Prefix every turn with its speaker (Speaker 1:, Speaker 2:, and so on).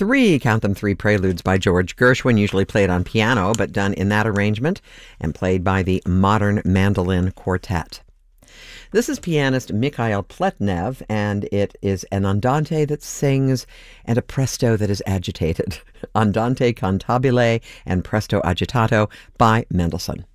Speaker 1: count them three preludes by George Gershwin, usually played on piano, but done in that arrangement and played by the Modern Mandolin Quartet. This is pianist Mikhail Pletnev, and it is an andante that sings and a presto that is agitated. Andante cantabile and presto agitato by Mendelssohn.